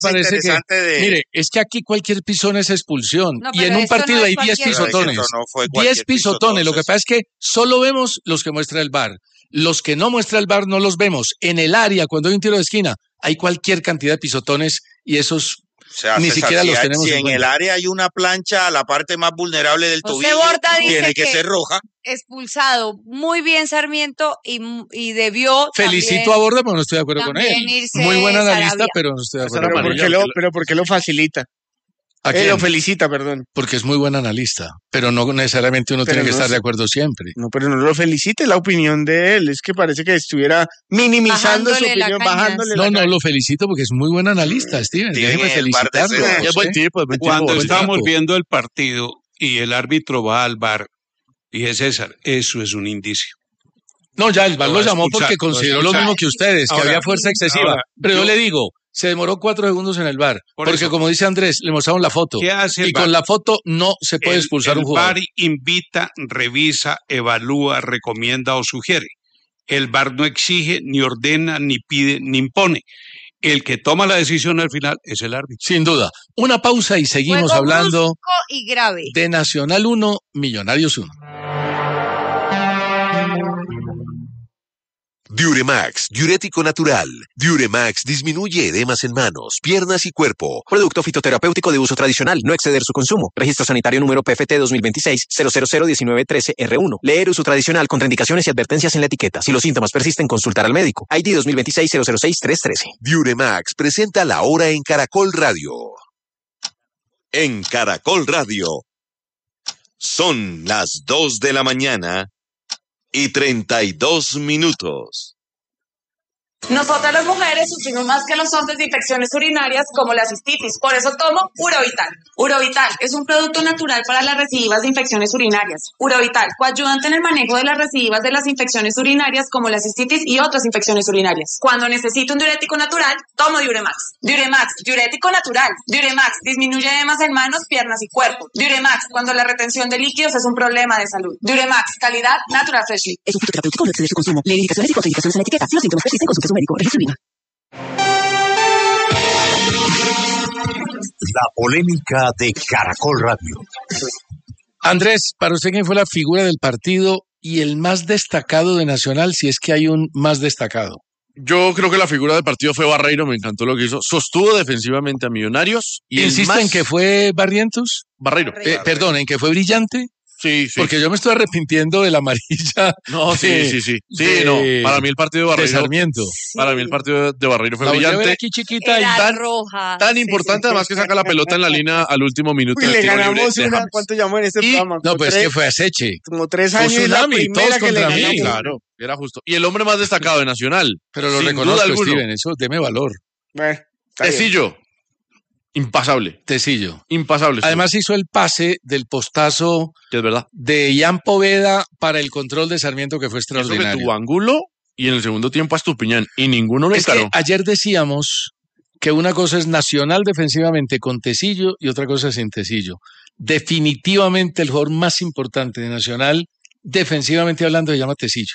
parece interesante mire, es que aquí cualquier pisón es expulsión. No, y en pero un esto partido no es hay 10 cualquier pisotones. Esto no fue 10 cualquier pisotones. Lo que pisotón, pasa es que solo vemos los que muestra el VAR. Los que no muestra el VAR no los vemos. En el área, cuando hay un tiro de esquina, hay cualquier cantidad de pisotones y esos O sea, ni César, siquiera los tenemos si en en cuenta. el área hay una plancha, la parte más vulnerable del José tobillo, Borda dice tiene que que ser roja. expulsado muy bien Sarmiento y debió Felicito también, a Borda, pero no estoy de acuerdo con él. también irse Muy buen analista, Sarabia. pero no estoy de Pero acuerdo con él. ¿por qué lo facilita? ¿A quién? Lo felicita, perdón. Porque es muy buen analista, pero no necesariamente uno Pero tiene que no estar es- de acuerdo siempre. No, pero no lo felicite, la opinión de él. Es que parece que estuviera minimizando su Bajándole la opinión, caña. bajándole No, la no, caña. lo felicito porque es muy buen analista, Steven. Tiene Déjeme el bar de felicitarlo. César. Es buen tipo, Cuando buen estamos tipo. viendo el partido y el árbitro va al VAR, dije, César, eso es un indicio. No, ya el VAR Lo lo va a llamó expulsar, porque lo va a consideró lo expulsar. mismo que ustedes, que Ahora, había fuerza excesiva. ahora, Pero yo yo- le digo, se demoró 4 segundos en el VAR, Por porque eso. como dice Andrés, le mostraron la foto. ¿Qué hace el Y VAR? con la foto no se puede expulsar un jugador. El VAR invita, revisa, evalúa, recomienda o sugiere. El VAR no exige, ni ordena, ni pide, ni impone. El que toma la decisión al final es el árbitro. Sin duda. Una pausa y seguimos Juego hablando brusco y grave. de Nacional 1, Millonarios 1. Diuremax, diurético natural. Diuremax disminuye edemas en manos, piernas y cuerpo. Producto fitoterapéutico de uso tradicional, no exceder su consumo. Registro sanitario número PFT 2026-0001913R1. Leer uso tradicional, contraindicaciones y advertencias en la etiqueta. Si los síntomas persisten, consultar al médico. ID 2026-006-313. Diuremax presenta la hora en Caracol Radio. En Caracol Radio. Son las 2 de la mañana y 32 minutos. Nosotras las mujeres sufrimos más que los hombres de infecciones urinarias como la cistitis, por eso tomo Urovital. Urovital es un producto natural para las recidivas de infecciones urinarias. Urovital, coayudante en el manejo de las recidivas de las infecciones urinarias como la cistitis y otras infecciones urinarias. Cuando necesito un diurético natural, tomo Diuremax. Diuremax, diurético natural. Diuremax, disminuye edemas en manos, piernas y cuerpo. Diuremax, cuando la retención de líquidos es un problema de salud. Diuremax, calidad Natural Freshly. Es un fitoterapéutico, no exceder su consumo. Lee indicaciones y contraindicaciones en la etiqueta. Si los síntomas persisten, consulte a su médico. Registro INVIMA. La polémica de Caracol Radio. Andrés, para usted, ¿quién fue la figura del partido y el más destacado de Nacional, si es que hay un más destacado? Yo creo que la figura del partido fue Barreiro, me encantó lo que hizo. Sostuvo defensivamente a Millonarios. Y ¿Insiste en que fue Barrientos? Barreiro. Perdón, ¿en que fue brillante? Sí, sí. Porque yo me estoy arrepintiendo de la amarilla. No, sí. Sí, no. Para mí el partido de De Barreiro. Sarmiento. Para mí el partido de Barreiro fue La volví a ver brillante. aquí chiquita y Era tan- roja. Tan importante además que saca la pelota en la línea al último minuto. Uy, del le tiro libre ganamos de una, James. ¿cuánto llamó en este Y- programa? No, Como pues es tres- que fue Aceche. Como 3 Fue años y la tsunami, primera todos que le contra mí. ganamos. Sí, claro, era justo. Y el hombre más destacado de Nacional. Pero lo sin reconozco, duda alguno. Steven, eso, deme valor. Bueno, está bien. Tecillo. Impasable. Tecillo. Impasable. Además hizo el pase del postazo que es verdad. de Ian Poveda para el control de Sarmiento, que fue Eso que extraordinario. tuvo ángulo y en el segundo tiempo a Estupiñán. Y ninguno lo Es que encaró. ayer decíamos que una cosa es Nacional defensivamente con Tecillo y otra cosa sin Tecillo. Definitivamente el jugador más importante de Nacional, defensivamente hablando, se llama Tecillo.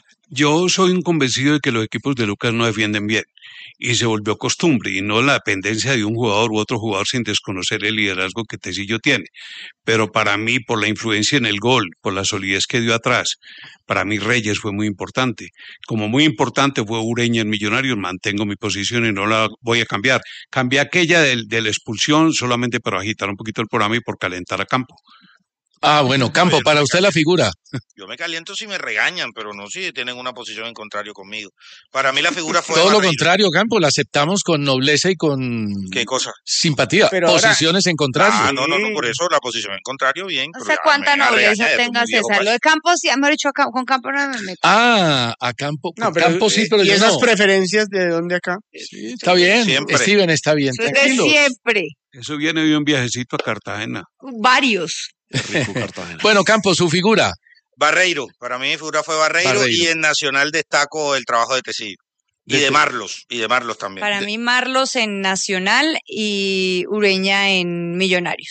Yo soy un convencido de que los equipos de Lucas no defienden bien y se volvió costumbre y no la dependencia de un jugador u otro jugador sin desconocer el liderazgo que Tecillo tiene. Pero para mí, por la influencia en el gol, por la solidez que dio atrás, para mí Reyes fue muy importante. Como muy importante fue Ureña en Millonarios, mantengo mi posición y no la voy a cambiar. Cambié aquella de la expulsión solamente para agitar un poquito el programa y por calentar a Campo. Ah, bueno, Campo, para usted la figura. Yo me caliento si me regañan, pero no si tienen una posición en contrario conmigo. Para mí la figura fue Todo lo Barreiro. contrario, Campo, la aceptamos con nobleza y con ¿Qué cosa? simpatía. Pero ahora- Posiciones en contrario. Ah, no, por eso la posición en contrario, bien. No pero sé ya cuánta me va a nobleza regañar, tenga es un viejo César. Lo de Campos, sí, me dicho con Campos no me meto. Ah, a Campo. No, pero, Campo sí, pero ¿y yo esas no. preferencias de dónde acá? Sí, está bien. Siempre. Steven está bien. Eso es de Tranquilo. siempre. Eso viene de un viajecito a Cartagena. Varios. Qué rico Cartagena. Bueno, Campo, su figura. Barreiro, para mí mi figura fue Barreiro, Barreiro. y en Nacional destaco el trabajo de Tecillo. Y de Marlos también. Para mí, Marlos en Nacional y Ureña en Millonarios.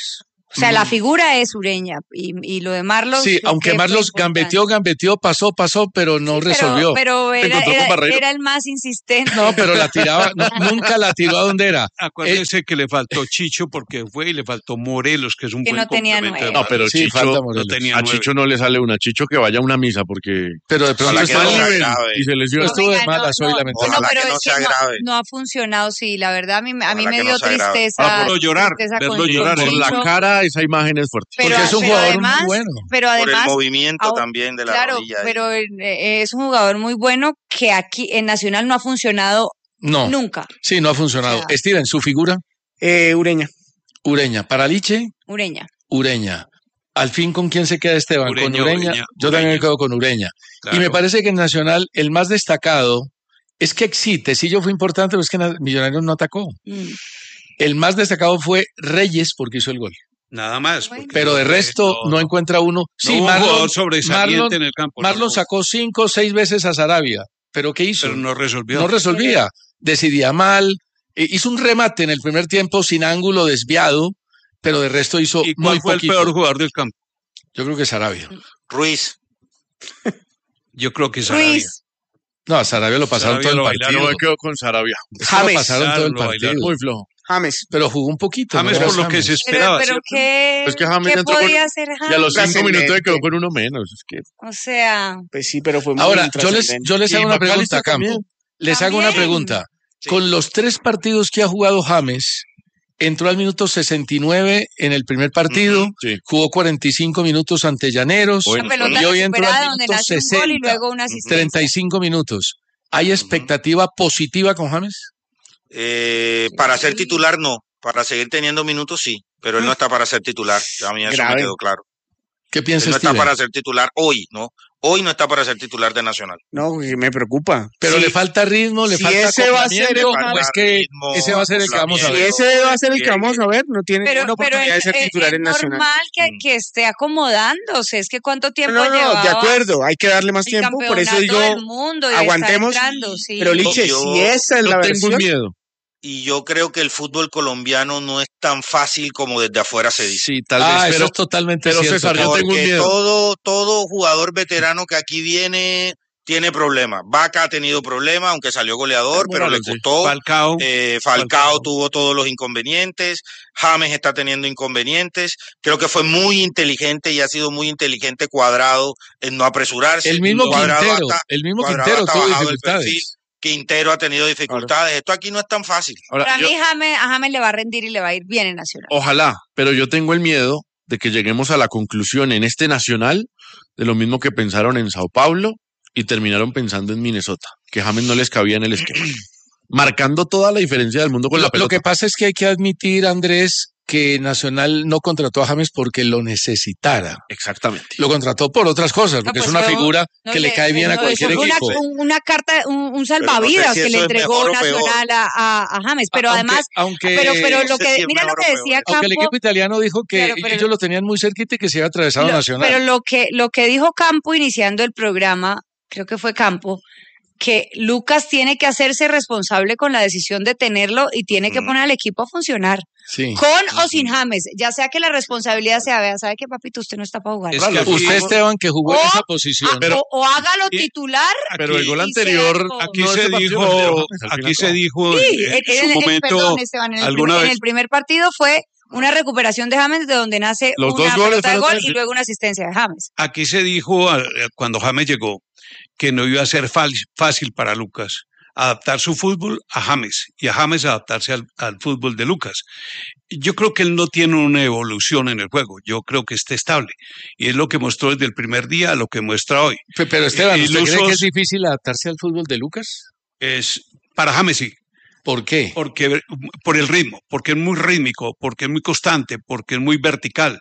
O sea, la figura es Ureña y lo de Marlos. Sí, creo aunque que fue Marlos importante. gambeteó, pasó, pero no resolvió. Pero Se encontró con Barreiro. era el más insistente. No, pero la tiraba, nunca la tiró a donde era. Acuérdense que le faltó Chicho porque fue y le faltó Morelos, que es un Que buen no tenía complemento. nueve. No, pero Sí, Chicho, falta no Morelos. tenía a nueve. Chicho no le sale una. Chicho que vaya a una misa porque Pero de pronto Ojalá que estuvo no sea nivel grave. y se lesiona. estuvo de Venga, malas hoy, lamentablemente. Ojalá pero que no es sea que grave. no ha funcionado, sí, la verdad a mí Ojalá me que no dio sea grave. tristeza. Verlo llorar, tristeza verlo con llorar. por la Chicho, cara esa imagen es fuerte. pero, Porque es un pero jugador además, muy bueno. pero Por el además, movimiento au- también de la claro, rodilla. ahí. pero es un jugador muy bueno que aquí en Nacional no ha funcionado No, nunca. sí, no ha funcionado. O sea- Steven, su figura, Ureña. Ureña. Para Liche, Ureña. Ureña. Al fin, ¿con quién se queda Esteban? Ureña, con Ureña. Ureña, Yo también me Ureña. quedo con Ureña. Claro. Y me parece que en Nacional el más destacado es que Tecillo fue importante, pero es que Millonarios no atacó. Mm. El más destacado fue Reyes porque hizo el gol. Nada más. Bueno. porque Pero de resto no encuentra uno. no hubo un jugador sobresaliente en el campo. Marlon no. sacó 5 o 6 veces a Sarabia. ¿Pero qué hizo? Pero no resolvió. No resolvía. Decidía mal. Hizo un remate en el primer tiempo sin ángulo desviado, pero de resto hizo ¿Y cuál muy fue poquito. el peor jugador del campo? Yo creo que Sarabia. Ruiz. Yo creo que Sarabia. Ruiz. No, a Sarabia lo pasaron Sarabia todo lo el bailaron. partido. Yo me quedo con Sarabia. Es que lo James. pasaron todo el Lo bailaron. partido. Muy flojo. James. Pero jugó un poquito. James ¿no? por lo que se Pero, esperaba. pero ¿cierto? ¿qué, Es que James ¿qué entró con- podía hacer Y a los James? 5 minutos Trascendente. quedó con uno menos. Es que O sea, Pues sí, pero fue muy Ahora, intrascendente. yo les Y hago una pregunta, McAllister Campo. también. Les hago una También. pregunta. Sí. Con los 3 partidos que ha jugado James, entró al minuto 69 en el primer partido, Ujú, sí. jugó 45 minutos ante Llaneros, Bueno, una pelota y hoy entró recuperada al donde minuto nace un gol y 60, luego una asistencia. 35 minutos. ¿Hay expectativa positiva con James? Para ser titular, no. Para seguir teniendo minutos, sí. Pero él no está para ser titular. A mí eso Grave. me quedó claro. ¿Qué Él piensa no está Steven? para ser titular hoy, ¿no? Hoy no está para ser titular de Nacional. No, que me preocupa. Pero Sí, le falta ritmo, le si falta ese va a ser el acoplamiento, o es que ritmo, ese va a ser el que vamos a Si ver. acoplamiento. ese va a ser el que vamos a ver, no tiene Pero, ninguna oportunidad de ser titular en Nacional. normal Mm. que esté acomodándose. Es que cuánto tiempo No, llevaba de acuerdo, hay que darle más el tiempo, por eso campeonato digo, del mundo y aguantemos, está entrando, sí. pero Liche, Yo- si esa es Yo la tengo versión, un miedo. Y yo creo que el fútbol colombiano no es tan fácil como desde afuera se dice. Sí, tal vez. Ah, eso Pero es totalmente pero cierto. César, yo Campo. tengo un Porque miedo. todo jugador veterano que aquí viene tiene problemas. Vaca ha tenido problemas, aunque salió goleador, pero le sí. costó. Falcao. Falcao tuvo todos los inconvenientes. James está teniendo inconvenientes. Creo que fue muy inteligente y ha sido muy inteligente Cuadrado en no apresurarse. El mismo Cuadrado Quintero, hasta- el mismo Cuadrado Quintero hasta tuvo bajado el perfil. dificultades. Quintero ha tenido dificultades. Esto aquí no es tan fácil. Ahora, Para yo- mí a James le va a rendir y le va a ir bien en Nacional. ojalá, pero yo tengo el miedo de que lleguemos a la conclusión en este Nacional de lo mismo que pensaron en Sao Paulo y terminaron pensando en Minnesota, que James no les cabía en el esquema. Marcando toda la diferencia del mundo con la Lo pelota. que pasa es que hay que admitir, Andrés, que Nacional no contrató a James porque lo necesitara. Exactamente. Lo contrató por otras cosas, porque No, es pues una fue- figura no, que le cae bien a no, cualquier eso fue equipo. una carta, un salvavidas si que eso le es entregó mejor o peor. Nacional a James. Pero además, pero no lo sé que, si es mira lo mejor que o peor. decía Aunque el Campo. equipo italiano dijo que Claro, pero- ellos lo tenían muy cerquita y que se había atravesado Nacional. Pero lo que dijo Campo iniciando el programa, creo que fue Campo, que Lucas tiene que hacerse responsable con la decisión de tenerlo y tiene que poner al equipo a funcionar. Sí. Con o sin James, ya sea que la responsabilidad sea, vea, ¿sabe qué, papito? Usted no está para jugar. Es que aquí- Usted, Esteban, que jugó en O- esa posición. o hágalo titular. Pero el gol y sea anterior, como- Aquí no, se ese partido dijo, lo entregó, al aquí final se no. dijo Sí, en su momento, perdón, Esteban, alguna en vez, el primer partido fue una recuperación de James de donde nace Los una dos goles pelota de fueron gol de- y luego una asistencia de James. aquí se dijo cuando James llegó que no iba a ser fácil para Lucas adaptar su fútbol a James y a James adaptarse al fútbol de Lucas. Yo creo que él no tiene una evolución en el juego, yo creo que está estable y es lo que mostró desde el primer día a lo que muestra hoy. Pero Esteban, ¿usted cree que Ilusos- es difícil adaptarse al fútbol de Lucas? Es para James sí, ¿Por qué? porque por el ritmo, porque es muy rítmico, porque es muy constante, porque es muy vertical.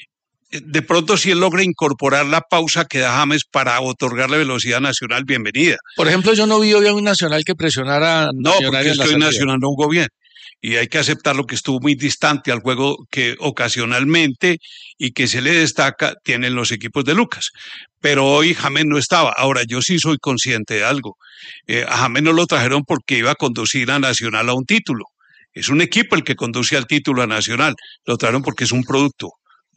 De pronto, si él logra incorporar la pausa que da James para otorgarle velocidad nacional, bienvenida. Por ejemplo, yo no vi hoy a un Nacional que presionara a No, porque Millonarios es en la que hoy salida. Nacional no jugó bien. Y hay que aceptar lo que estuvo muy distante al juego que ocasionalmente y que se le destaca tienen los equipos de Lucas. Pero hoy James no estaba. Ahora, yo sí soy consciente de algo. A James no lo trajeron porque iba a conducir a Nacional a un título. Es un equipo el que conduce al título a Nacional. Lo trajeron porque es un producto.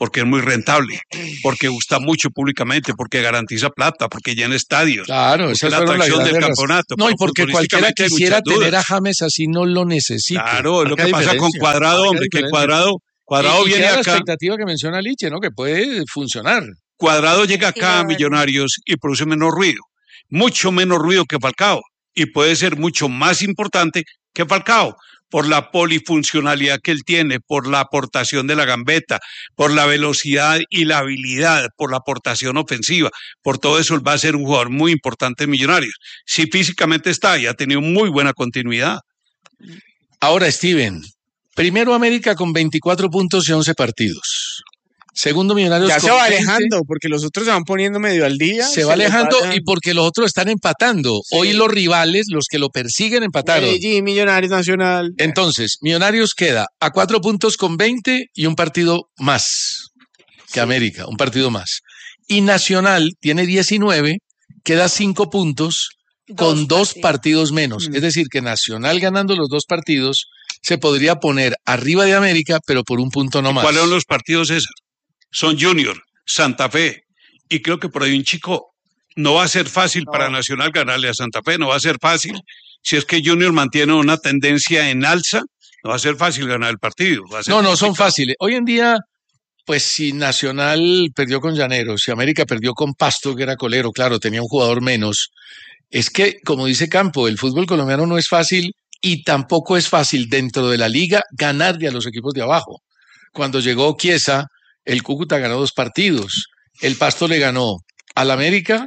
porque es muy rentable, porque gusta mucho públicamente, porque garantiza plata, porque llena estadios. Claro, porque esas la fueron las atracción del grandes campeonato. No, y pero porque cualquiera futbolísticamente hay quisiera muchas tener a dudas. James así no lo necesita. Claro, es lo Marca que pasa con diferencia, Cuadrado, marca hombre, que diferencia. Cuadrado Y viene queda la acá. expectativa que menciona Liche, ¿no? Que puede funcionar. Cuadrado llega acá a Claro. Millonarios y produce menos ruido, mucho menos ruido que Falcao, y puede ser mucho más importante que Falcao, por la polifuncionalidad que él tiene, por la aportación de la gambeta, por la velocidad y la habilidad, por la aportación ofensiva, por todo eso él va a ser un jugador muy importante en Millonarios. Si físicamente está y ha tenido muy buena continuidad. Ahora, Steven, primero América con 24 puntos y 11 partidos. Segundo Millonarios Ya con se va 20. alejando, porque los otros se van poniendo medio al día. Se va alejando les y porque los otros están empatando. Sí. Hoy los rivales, los que lo persiguen, empataron. Medellín, Millonarios, Nacional. Entonces, Millonarios queda a 4 puntos con 20 y un partido más que América, un partido más. Y Nacional tiene 19, queda 5 puntos con 2 partidos menos. Es decir, que Nacional ganando los 2 partidos se podría poner arriba de América, pero por un punto no más. ¿Cuáles son los partidos, César? Son Junior, Santa Fe, y creo que por ahí un Chico. No va a ser fácil para Nacional ganarle a Santa Fe, no va a ser fácil. Si es que Junior mantiene una tendencia en alza, no va a ser fácil ganar el partido. Va a ser No, son complicado. fáciles. Hoy en día, pues si Nacional perdió con Llaneros, si América perdió con Pasto, que era colero, claro, tenía un jugador menos. Es que, como dice Campo, el fútbol colombiano no es fácil y tampoco es fácil dentro de la liga ganarle a los equipos de abajo. Cuando llegó Chiesa, el Cúcuta ganó 2 partidos. El Pasto le ganó al América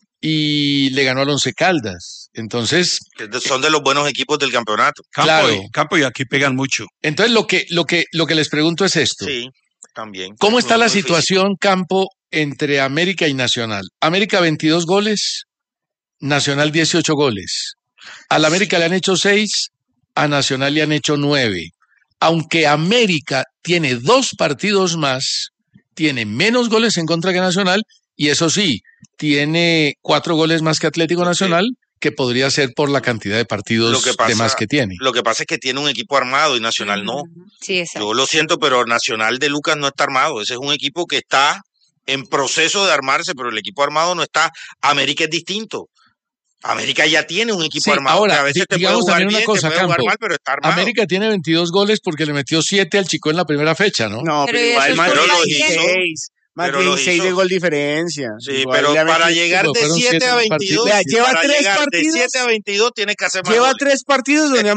y le ganó al Once Caldas. Entonces, Son de los buenos equipos del campeonato. Campo y aquí pegan mucho. entonces lo que les pregunto es esto. Sí, también. ¿Cómo está Muy la difícil. situación, Campo, entre América y Nacional? América 22 goles, Nacional 18 goles. Al América le han hecho 6, a Nacional le han hecho 9. Aunque América tiene 2 partidos más, tiene menos goles en contra que Nacional y eso sí, tiene 4 goles más que Atlético Nacional, que podría ser por la cantidad de partidos de más que tiene. Lo que pasa es que tiene un equipo armado y Nacional no. Sí, exacto. Yo lo siento, pero Nacional de Lucas no está armado. Ese es un equipo que está en proceso de armarse, pero el equipo armado no está. América es distinto. América ya tiene un equipo Sí, armado. ahora, que a veces te puede digamos jugar también bien, una cosa, te puede jugar Campo. mal, pero está armado. América tiene 22 goles porque le metió 7 al Chico en la primera fecha, ¿no? No, pero Pero igual eso más es Pero culpa lo de hizo. 16. Más Pero lo 16 de hizo. gol diferencia. Sí, Igual pero le ha para metido- llegar pero de fueron 7 a 7 22, partidos. Vea, lleva para 3 llegar partidos. de 7 a 22 tiene que hacer más Lleva goles. 3 partidos donde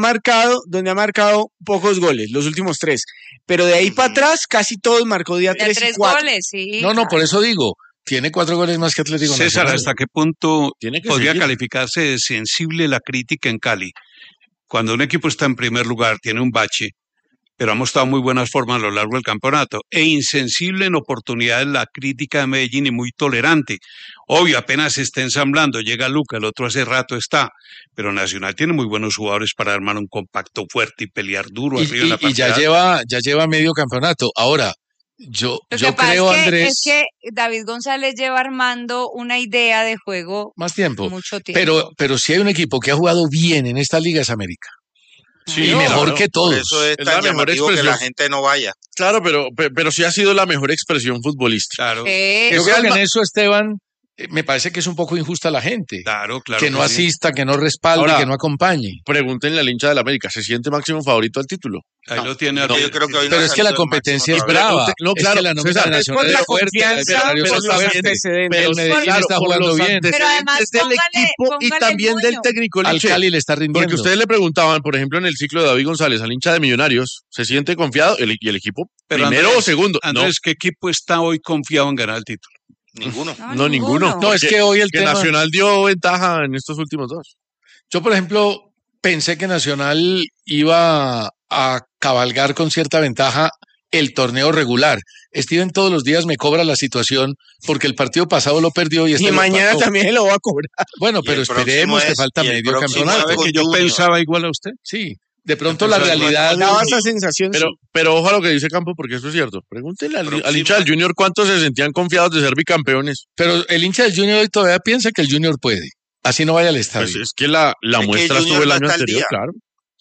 ha marcado pocos goles, los últimos 3. Pero de ahí para atrás, casi todos marcó día De 3 y 3 4. goles, sí. No, por eso digo, tiene 4 goles más que Atlético César, Nacional. ¿hasta qué punto Tiene que podría seguir. calificarse de sensible la crítica en Cali? Cuando un equipo está en primer lugar, tiene un bache, pero ha mostrado muy buenas formas a lo largo del campeonato, e insensible en oportunidades la crítica de Medellín y muy tolerante. Obvio, apenas se está ensamblando, llega Luca, el otro hace rato está, pero Nacional tiene muy buenos jugadores para armar un compacto fuerte y pelear duro arriba en la Y ya partida. lleva medio campeonato. Ahora, yo Lo que pasa creo, es que, Andrés, es que David González lleva armando una idea de juego más tiempo. mucho tiempo. Pero si hay un equipo que ha jugado bien en esta liga es América. Sí, y mejor claro. que Por todos. eso es Es la tan mejor llamativo que la expresión. gente no vaya. Claro, pero sí ha sido la mejor expresión futbolística. Claro, Yo creo que en eso, Esteban, me parece que es un poco injusta la gente. claro. que no sí. asista, que no respalde, Ahora, que no acompañe. Pregúntenle al hincha del América, ¿se siente máximo favorito al título? Ahí lo tiene. No, yo creo que hoy no Pero ha es que la salido el competencia es máximo todavía. brava. No, Es claro, que la nómina César, nacional por es la fuerte, confianza, Millonarios por está los fuerte, antecedentes. pero el Medellín está por jugando los bien. Pero además, antecedentes del póngale- equipo y póngale también el del moño. técnico Al Liche. Cali le está rindiendo. Porque ustedes le preguntaban, por ejemplo, en el ciclo de David González, al hincha de Millonarios, ¿se siente confiado? Y el equipo, Pero primero Andrés, o segundo. Andrés, ¿qué equipo está hoy confiado en ganar el título? Ninguno. No, ninguno. No, es que hoy el Que tema... Nacional dio ventaja en estos últimos 2. Yo, por ejemplo, pensé que Nacional iba a cabalgar con cierta ventaja el torneo regular. Steven todos los días me cobra la situación porque el partido pasado lo perdió y este Y lo mañana empató. también lo va a cobrar. Bueno, Y pero el próximo esperemos que es- falta y el medio próximo campeonato. es- Que yo Junior. pensaba igual a usted. Sí, de pronto la realidad... Daba esa sensación. Pero ojo a lo que dice Campo, porque eso es cierto. Pregúntenle al Próximo. hincha del Junior cuántos se sentían confiados de ser bicampeones. Pero el hincha del Junior hoy todavía piensa que el Junior puede. Así no vaya al estadio. Pues es que la que muestra Junior estuvo el no año está al anterior, día. claro.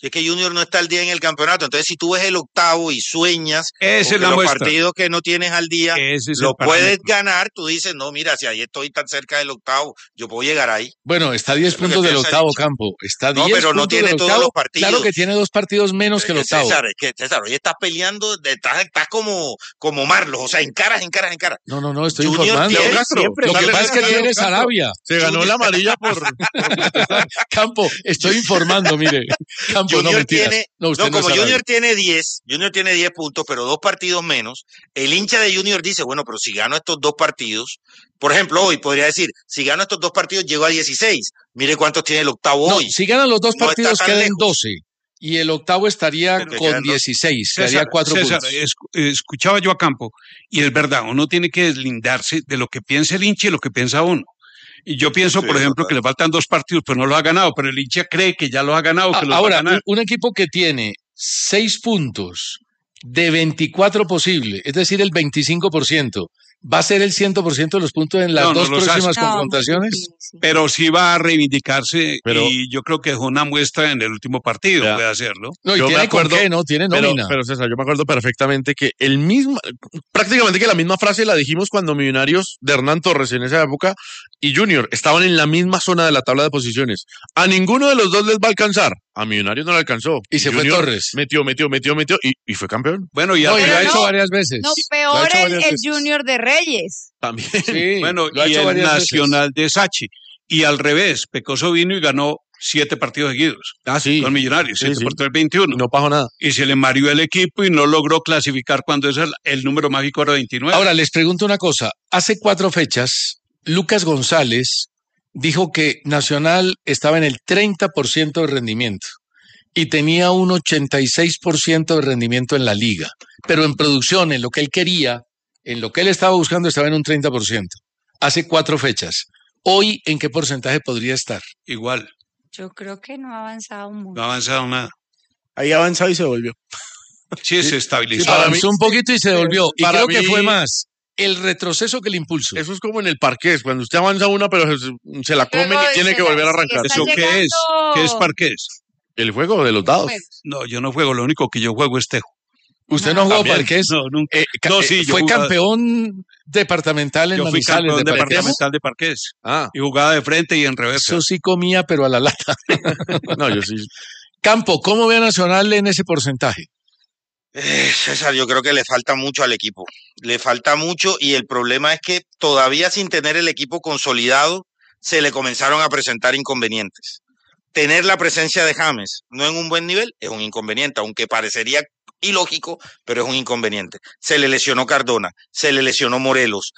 Si es que Junior no está al día en el campeonato. Entonces, si tú ves el octavo y sueñas Esa con es la los muestra. partidos que no tienes al día, Ese es lo el puedes parámetro. ganar, tú dices, no, mira, si ahí estoy tan cerca del octavo, yo puedo llegar ahí. Bueno, está a 10 Eso es lo que puntos del piensa octavo, Licha. Campo. Está a No, 10 pero no puntos tiene del todos octavo. los partidos. Claro que tiene 2 partidos menos que el octavo. César, hoy estás peleando, estás como Marlos, o sea, encaras. No, estoy Junior informando. tiene- Castro, lo que pasa es que Castro, tienes Castro. Arabia. Se ganó la amarilla por Campo, estoy informando, mire. Campo, no Junior mentiras. tiene, No, usted no como es Arabia. Junior tiene 10 puntos, pero 2 partidos menos. El hincha de Junior dice, bueno, pero si gano estos 2 partidos, por ejemplo, hoy podría decir, si gano estos 2 partidos, llego a 16. Mire cuántos tiene el octavo No, hoy. si ganan los 2 No está partidos, tan quedan lejos. 12. Y el octavo estaría Pero que con quedan 16. Quedaría 4 César, puntos. escuchaba yo a Campo, y es verdad, uno tiene que deslindarse de lo que piensa el hincha y lo que piensa uno. Y yo pienso, Sí, por ejemplo, total. que le faltan 2 partidos, pero no lo ha ganado, pero el hincha cree que ya lo ha ganado, que los va a Ahora, ganar. un equipo que tiene 6 puntos de 24 posible, es decir, el 25%, ¿va a ser el 100% de los puntos en las No, no dos los próximas hace. confrontaciones? Pero sí va a reivindicarse, Pero- y yo creo que dejó una muestra en el último partido, Ya. puede hacerlo. No, y Yo me tiene con acuerdo, qué, ¿no? Tiene Pero, nómina. pero César, yo me acuerdo perfectamente que prácticamente que la misma frase la dijimos cuando Millonarios de Hernán Torres en esa época y Junior estaban en la misma zona de la tabla de posiciones. A ninguno de los dos les va a alcanzar. A Millonarios no le alcanzó. Y se fue Junior Torres. Metió y fue campeón. Bueno, y No, y lo ha Pero hecho no. varias veces. No, Lo ha peor hecho el varias veces. Junior de Reyes. También. Sí, bueno, lo ha y hecho el varias veces. Nacional de Sachi. Y al revés, Pecoso vino y ganó 7 partidos seguidos. Ah, sí. Con Millonarios, Sí, 7 sí. por 3, 21. Y no pasó nada. Y se le mareó el equipo y no logró clasificar cuando es el número mágico era 29. Ahora, les pregunto una cosa. Hace 4 fechas, Lucas González dijo que Nacional estaba en el 30% de rendimiento y tenía un 86% de rendimiento en la liga. Pero en producción, en lo que él quería, en lo que él estaba buscando, estaba en un 30%. Hace 4 fechas. Hoy, ¿en qué porcentaje podría estar? Igual, Yo creo que no ha avanzado mucho. no ha avanzado nada. Ahí avanzado y se volvió. Sí, se estabilizó. para Avanzó un poquito y se devolvió. Y para creo que mí- fue más el retroceso que el impulso. Eso es como en el parqués, cuando usted avanza una, pero se la comen Luego y tiene se que la- volver a sí, arrancar. está ¿Eso qué es? llegando- ¿Qué es parqués? El juego de los dados. No, yo no juego, lo único que yo juego es tejo. ¿Usted no jugó También. parqués? No, nunca. No, sí, yo fue jugaba- campeón departamental en Yo fui Manizales campeón de parqués. departamental de parqués. Ah, Y jugaba de frente y en reversa. Eso sí comía, pero a la lata. no, yo sí. Campo, ¿cómo ve a Nacional en ese porcentaje? César, yo creo que le falta mucho al equipo. Le falta mucho y el problema es que todavía sin tener el equipo consolidado, se le comenzaron a presentar inconvenientes. Tener la presencia de James no en un buen nivel es un inconveniente, aunque parecería ilógico, pero es un inconveniente. Se le lesionó Cardona, se le lesionó Morelos,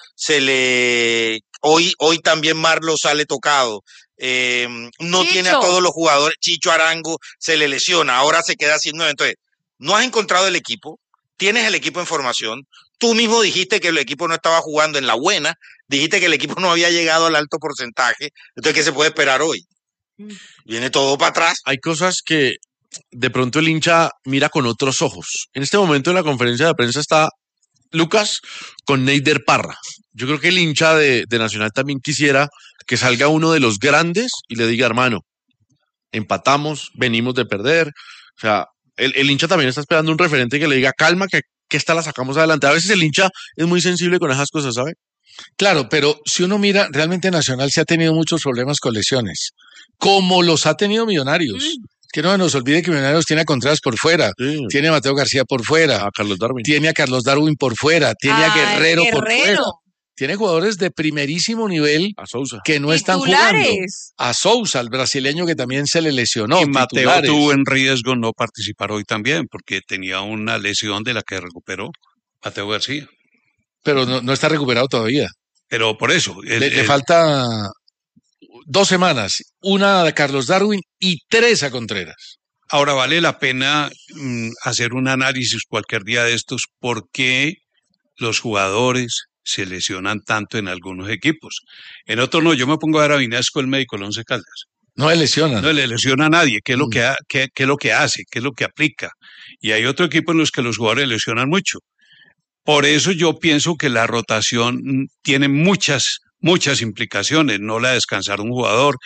hoy también Marlo sale tocado. No Chicho. tiene a todos los jugadores. Chicho Arango se le lesiona, ahora se queda sin 9. Entonces, no has encontrado el equipo, tienes el equipo en formación. Tú mismo dijiste que el equipo no estaba jugando en la buena, dijiste que el equipo no había llegado al alto porcentaje. Entonces, ¿qué se puede esperar hoy? Viene todo para atrás. Hay cosas que de pronto el hincha mira con otros ojos. En este momento en la conferencia de prensa está Lucas con Neider Parra. Yo creo que el hincha de Nacional también quisiera que salga uno de los grandes y le diga, hermano, empatamos, venimos de perder. O sea, el hincha también está esperando un referente que le diga, calma, que esta la sacamos adelante. A veces el hincha es muy sensible con esas cosas, ¿sabe? Claro, pero si uno mira, realmente Nacional se ha tenido muchos problemas con lesiones, como los ha tenido Millonarios. Que no se nos olvide que Millonarios tiene a Contreras por fuera, Sí. tiene a Mateo García por fuera, A Carlos Darwin. tiene a Carlos Darwin por fuera, tiene a Ah, Guerrero por Guerrero. fuera. Tiene jugadores de primerísimo nivel A Sousa. que no están jugando. Titulares. A Sousa, el brasileño que también se le lesionó. Y Mateo titulares. tuvo en riesgo no participar hoy también, porque tenía una lesión de la que recuperó Mateo García. Pero no está recuperado todavía. Pero por eso. Le falta 2 semanas, una a Carlos Darwin y 3 a Contreras. Ahora vale la pena hacer un análisis cualquier día de estos, por qué los jugadores se lesionan tanto en algunos equipos. En otros no, yo me pongo a ver a Vinasco, el médico, el Once Caldas. No le lesionan. No le lesiona a nadie, ¿qué es lo que qué es lo que hace? ¿Qué es lo que aplica? Y hay otro equipo en los que los jugadores lesionan mucho. Por eso yo pienso que la rotación tiene muchas implicaciones, no la de descansar un jugador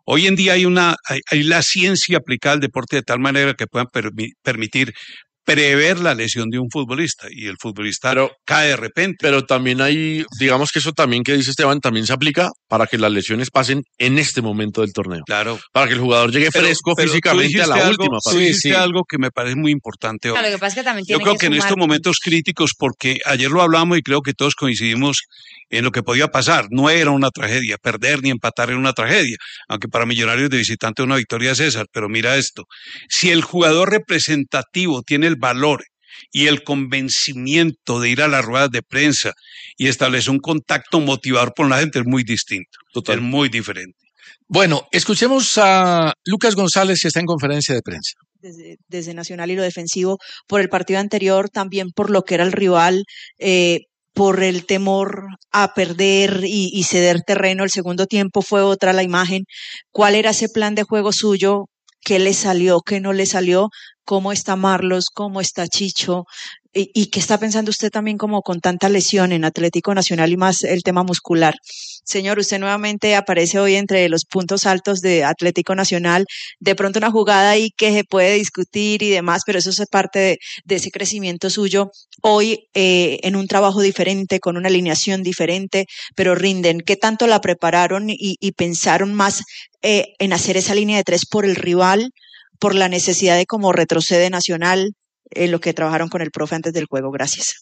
Hoy en día hay la ciencia aplicada al deporte de tal manera que puedan permitir prever la lesión de un futbolista y el futbolista cae de repente. Pero también hay, digamos que eso también que dice Esteban, también se aplica para que las lesiones pasen en este momento del torneo. Claro. Para que el jugador llegue fresco físicamente a la última parte. Tú dijiste algo que me parece muy importante hoy. Claro, lo que pasa es que también Yo creo que en estos momentos críticos, porque ayer lo hablamos y creo que todos coincidimos en lo que podía pasar. No era una tragedia, perder ni empatar era una tragedia, aunque para Millonarios de visitante una victoria, César, pero mira esto, si el jugador representativo tiene el valor y el convencimiento de ir a las ruedas de prensa y establecer un contacto motivador con la gente, es muy distinto, es muy diferente. Bueno, escuchemos a Lucas González, que está en conferencia de prensa. Desde Nacional y lo defensivo, por el partido anterior, también por lo que era el rival, por el temor a perder y ceder terreno. El segundo tiempo fue otra la imagen. ¿Cuál era ese plan de juego suyo? ¿Qué le salió? ¿Qué no le salió? ¿Cómo está Marlos? ¿Cómo está Chicho? ¿Y qué está pensando usted también como con tanta lesión en Atlético Nacional y más el tema muscular? Señor, usted nuevamente aparece hoy entre los puntos altos de Atlético Nacional. De pronto una jugada ahí que se puede discutir y demás, pero eso es parte de ese crecimiento suyo. Hoy en un trabajo diferente, con una alineación diferente, pero rinden. ¿Qué tanto la prepararon y pensaron más en hacer esa línea de 3 por el rival, por la necesidad de cómo retrocede Nacional, en lo que trabajaron con el profe antes del juego? Gracias.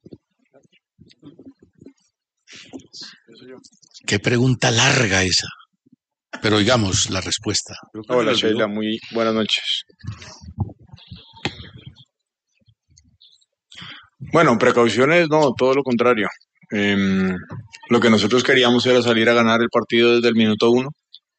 Qué pregunta larga esa. Pero oigamos la respuesta. Hola, Sheila, muy buenas noches. Bueno, precauciones no, todo lo contrario. Lo que nosotros queríamos era salir a ganar el partido desde el minuto 1.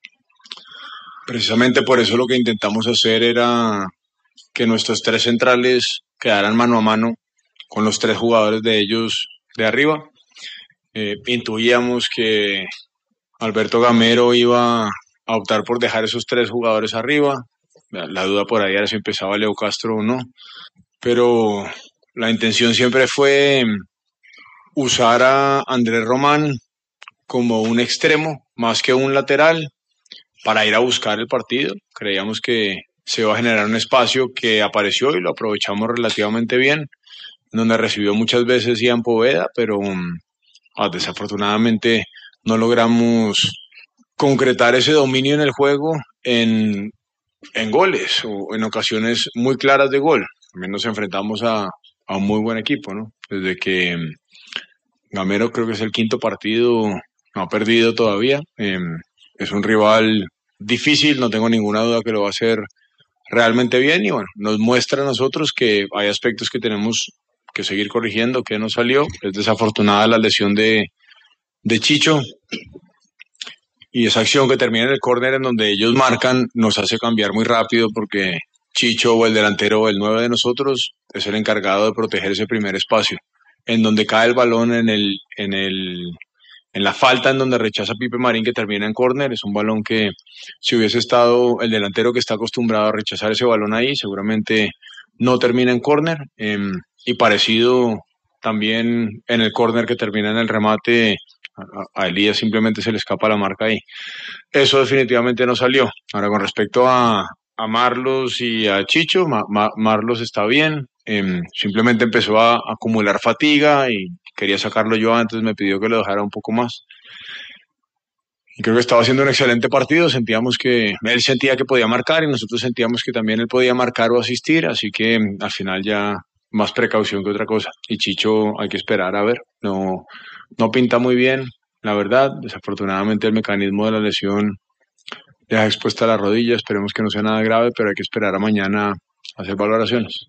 Precisamente por eso lo que intentamos hacer era que nuestros 3 centrales quedaran mano a mano con los 3 jugadores de ellos de arriba. Intuíamos que Alberto Gamero iba a optar por dejar esos 3 jugadores arriba. La duda por ahí era si empezaba Leo Castro o no. Pero la intención siempre fue usar a Andrés Román como un extremo más que un lateral para ir a buscar el partido. Creíamos que se iba a generar un espacio que apareció y lo aprovechamos relativamente bien, donde recibió muchas veces Ian Poveda, pero desafortunadamente no logramos concretar ese dominio en el juego en goles o en ocasiones muy claras de gol. También nos enfrentamos a un muy buen equipo, ¿no? Desde que Gamero creo que es el 5º partido, no ha perdido todavía. Es un rival difícil, no tengo ninguna duda que lo va a hacer realmente bien y bueno, nos muestra a nosotros que hay aspectos que tenemos que seguir corrigiendo, que no salió. Es desafortunada la lesión de Chicho y esa acción que termina en el córner en donde ellos marcan nos hace cambiar muy rápido porque Chicho o el delantero o el 9 de nosotros es el encargado de proteger ese primer espacio en donde cae el balón en la falta en donde rechaza Pipe Marín que termina en córner. Es un balón que si hubiese estado el delantero que está acostumbrado a rechazar ese balón ahí, seguramente no termina en córner. Y parecido también en el córner que termina en el remate, a Elías simplemente se le escapa la marca ahí. Eso definitivamente no salió. Ahora con respecto a Marlos y a Chicho, Marlos está bien. Simplemente empezó a acumular fatiga y quería sacarlo yo antes, me pidió que lo dejara un poco más. Y creo que estaba haciendo un excelente partido, sentíamos que él sentía que podía marcar y nosotros sentíamos que también él podía marcar o asistir, así que al final ya más precaución que otra cosa. Y Chicho hay que esperar a ver, no pinta muy bien, la verdad. Desafortunadamente el mecanismo de la lesión deja expuesta la rodilla, esperemos que no sea nada grave, pero hay que esperar a mañana a hacer valoraciones.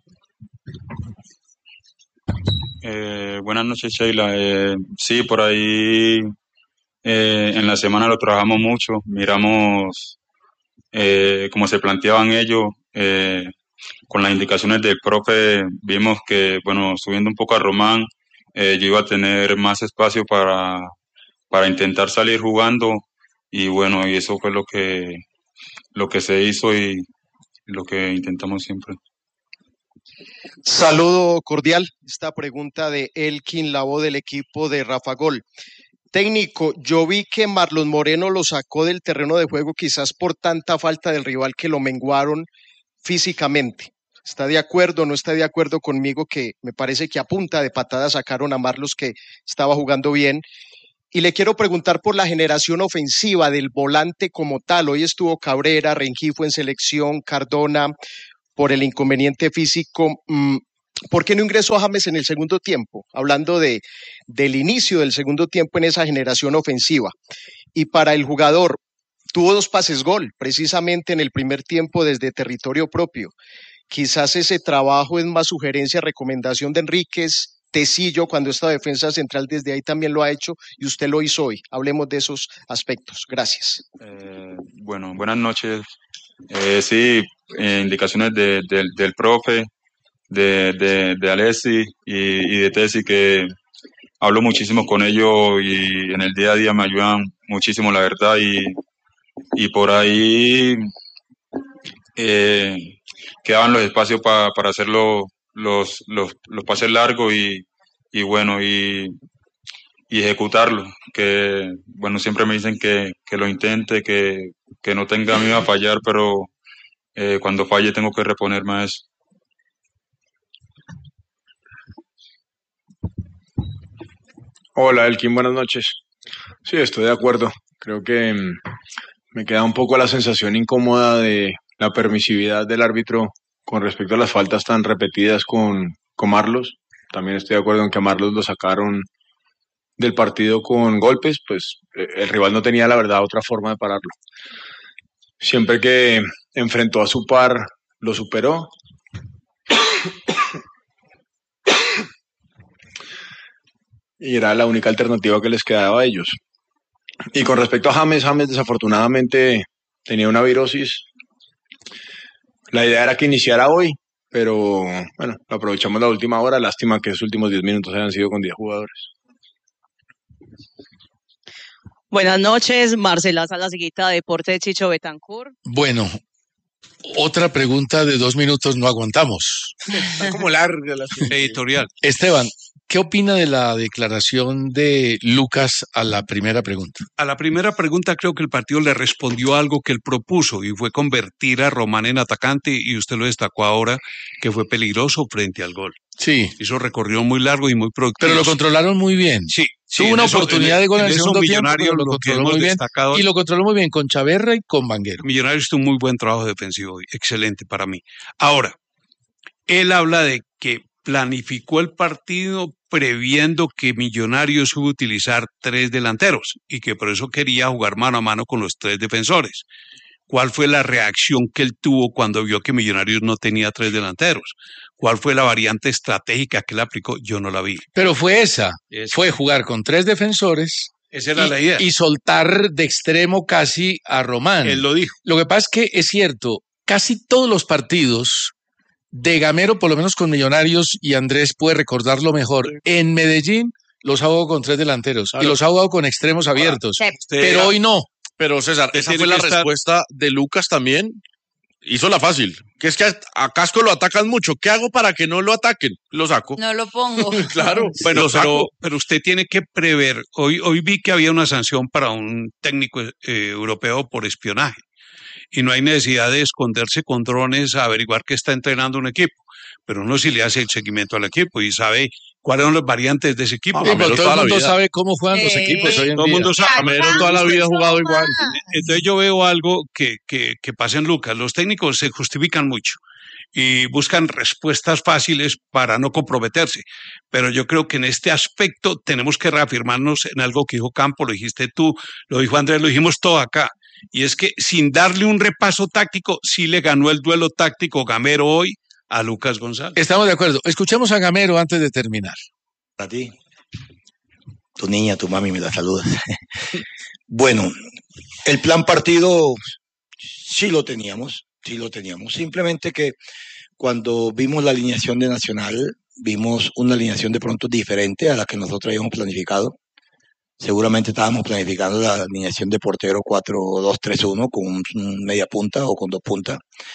Buenas noches, Sheila. Sí, por ahí en la semana lo trabajamos mucho, miramos cómo se planteaban ellos, con las indicaciones del profe, vimos que, bueno, subiendo un poco a Román, yo iba a tener más espacio para intentar salir jugando y bueno, y eso fue lo que se hizo y lo que intentamos siempre. Saludo cordial. Esta pregunta de Elkin Labo del equipo de Rafa Gol. Técnico, yo vi que Marlon Moreno lo sacó del terreno de juego quizás por tanta falta del rival que lo menguaron físicamente. ¿Está de acuerdo o no está de acuerdo conmigo que me parece que a punta de patada sacaron a Marlos que estaba jugando bien? Y le quiero preguntar por la generación ofensiva del volante como tal. Hoy estuvo Cabrera, Rengifo en selección, Cardona por el inconveniente físico. ¿Por qué no ingresó a James en el segundo tiempo? Hablando del inicio del segundo tiempo en esa generación ofensiva. Y para el jugador, tuvo 2 pases gol, precisamente en el primer tiempo desde territorio propio. Quizás ese trabajo es más sugerencia, recomendación de Enríquez, Tecillo, cuando esta defensa central desde ahí también lo ha hecho y usted lo hizo hoy. Hablemos de esos aspectos. Gracias. Bueno, buenas noches. Sí, indicaciones del profe, de Alessi y de Tesi, que hablo muchísimo con ellos y en el día a día me ayudan muchísimo, la verdad, y por ahí quedaban los espacios para hacer los pases largos y bueno, y ejecutarlo, que bueno, siempre me dicen que lo intente, que no tenga miedo a fallar, pero cuando falle tengo que reponerme a eso. Hola, Elkin, buenas noches. Sí, estoy de acuerdo. Creo que me queda un poco la sensación incómoda de la permisividad del árbitro con respecto a las faltas tan repetidas con Marlos. También estoy de acuerdo en que a Marlos lo sacaron del partido con golpes, pues el rival no tenía, la verdad, otra forma de pararlo. Siempre que enfrentó a su par, lo superó. Y era la única alternativa que les quedaba a ellos. Y con respecto a James desafortunadamente tenía una virosis. La idea era que iniciara hoy, pero bueno, aprovechamos la última hora. Lástima que esos últimos 10 minutos hayan sido con 10 jugadores. Buenas noches, Marcela Salaziguita, Deporte de Chicho Betancourt. Bueno, otra pregunta de 2 minutos no aguantamos. Está como larga la editorial. Esteban, ¿qué opina de la declaración de Lucas a la primera pregunta? A la primera pregunta creo que el partido le respondió algo que él propuso y fue convertir a Román en atacante, y usted lo destacó ahora, que fue peligroso frente al gol. Sí. Hizo recorrido muy largo y muy productivo. Pero lo controlaron muy bien. Sí. Tuvo una oportunidad de gol en el segundo tiempo, Millonario lo controló muy bien. Y lo controló muy bien con Chaverra y con Vanguero. Millonarios tuvo un muy buen trabajo defensivo hoy, excelente para mí. Ahora, él habla de que planificó el partido previendo que Millonarios iba a utilizar 3 delanteros y que por eso quería jugar mano a mano con los 3 defensores. ¿Cuál fue la reacción que él tuvo cuando vio que Millonarios no tenía 3 delanteros? ¿Cuál fue la variante estratégica que él aplicó? Yo no la vi. Pero fue esa. Fue jugar con 3 defensores. Esa era la idea. Y soltar de extremo casi a Román. Él lo dijo. Lo que pasa es que es cierto, casi todos los partidos de Gamero, por lo menos con Millonarios, y Andrés puede recordarlo mejor, en Medellín los ha jugado con 3 delanteros y los ha jugado con extremos abiertos. Pero hoy no. Pero César, esa fue la respuesta de Lucas también. Hizo la fácil, que es que a Casco lo atacan mucho. ¿Qué hago para que no lo ataquen? Lo saco. No lo pongo. Claro, bueno, pero usted tiene que prever. Hoy vi que había una sanción para un técnico europeo por espionaje. Y no hay necesidad de esconderse con drones a averiguar que está entrenando un equipo. Pero uno sí le hace el seguimiento al equipo y sabe cuáles son las variantes de ese equipo. Pero todo el mundo sabe cómo juegan los equipos hoy en todo el día. mundo sabe. Gamero toda la vida ha jugado igual. Entonces yo veo algo que pasa en Lucas. Los técnicos se justifican mucho y buscan respuestas fáciles para no comprometerse. Pero yo creo que en este aspecto tenemos que reafirmarnos en algo que dijo Campo, lo dijiste tú, lo dijo Andrés, lo dijimos todo acá. Y es que sin darle un repaso táctico, sí le ganó el duelo táctico Gamero hoy a Lucas González. Estamos de acuerdo. Escuchemos a Gamero antes de terminar. Para ti, tu niña, tu mami me la saluda. Bueno, el plan partido sí lo teníamos. Simplemente que cuando vimos la alineación de Nacional, vimos una alineación de pronto diferente a la que nosotros habíamos planificado. Seguramente estábamos planificando la alineación de portero 4-2-3-1 con un media punta o con 2 puntas.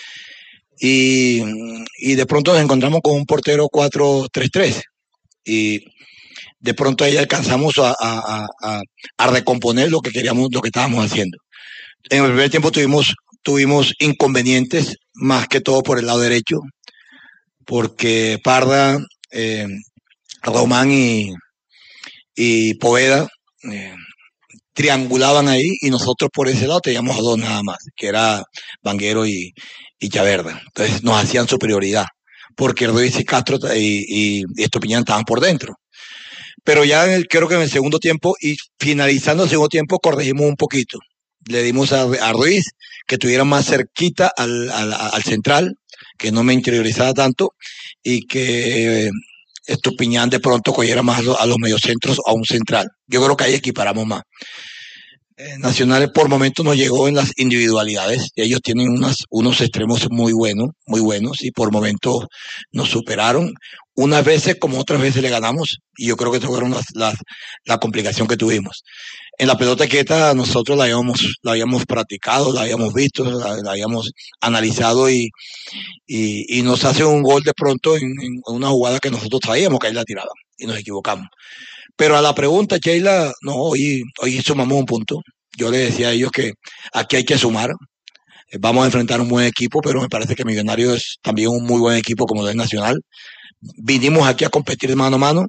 Y de pronto nos encontramos con un portero 4-3-3. Y de pronto ahí alcanzamos a recomponer lo que queríamos, lo que estábamos haciendo. En el primer tiempo tuvimos inconvenientes, más que todo por el lado derecho, porque Parra, Román y Poveda triangulaban ahí, y nosotros por ese lado teníamos a dos nada más, que era Vanguero y Chaverda. Entonces nos hacían superioridad, porque Ruiz y Castro y Estupiñán estaban por dentro. Pero ya creo que en el segundo tiempo, y finalizando el segundo tiempo, corregimos un poquito. Le dimos a Ruiz que estuviera más cerquita al central, que no me interiorizaba tanto, y que Estupiñán de pronto cogiera más a los mediocentros o a un central. Yo creo que ahí equiparamos más. Nacional por momentos nos llegó en las individualidades. Ellos tienen unos extremos muy buenos, y por momentos nos superaron. Unas veces como otras veces le ganamos, y yo creo que eso fueron la complicación que tuvimos. En la pelota quieta nosotros la habíamos practicado, la habíamos visto, la habíamos analizado, y nos hace un gol de pronto en una jugada que nosotros traíamos, que ahí la tiraban y nos equivocamos. Pero a la pregunta, Sheila, no, hoy sumamos un punto. Yo le decía a ellos que aquí hay que sumar. Vamos a enfrentar un buen equipo, pero me parece que Millonarios es también un muy buen equipo como lo es Nacional. Vinimos aquí a competir mano a mano.